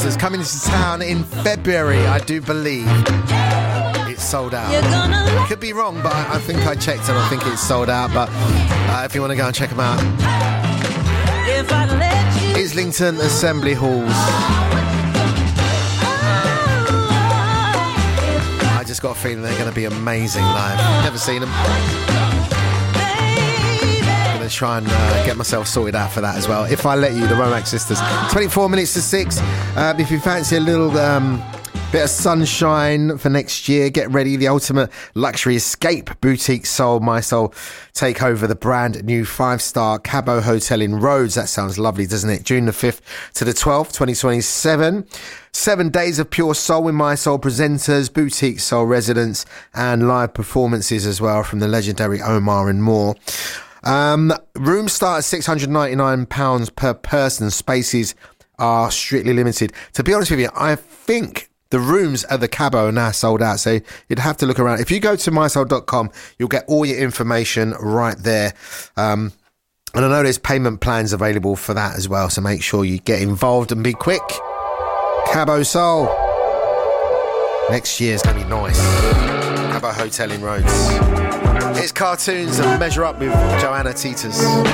It's coming to town in February, I do believe. It's sold out. Could be wrong, but I think I checked and I think it's sold out. But if you want to go and check them out, Islington Assembly Halls. I just got a feeling they're going to be amazing live. Never seen them. Going to try and get myself sorted out for that as well. If I Let You, the Romax Sisters. 24 minutes to 6. If you fancy a little bit of sunshine for next year, get ready. The ultimate luxury escape. Boutique Soul, My Soul take over the brand new 5-star Cabo Hotel in Rhodes. That sounds lovely, doesn't it? June the 5th to the 12th, 2027. 7 days of pure soul with My Soul presenters, boutique soul residents, and live performances as well from the legendary Omar and more. Rooms start at £699 per person. Spaces are strictly limited. To be honest with you, I think the rooms at the Cabo are now sold out, so you'd have to look around. If you go to mysoul.com, you'll get all your information right there. And I know there's payment plans available for that as well, so make sure you get involved and be quick. Cabo Soul. Next year's going to be nice. Cabo Hotel in Rhodes. It's Cartoons and Measure Up with Joanna Titus.